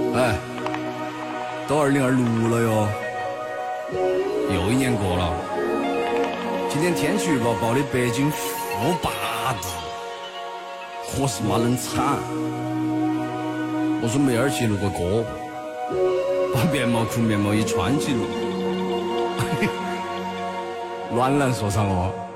哎，都2026了哟，又一年过了。今天天气预报报的北京-8度，我是妈冷惨。我准备二期录个歌，把棉毛裤、棉毛衣穿起了。暖男说唱哦。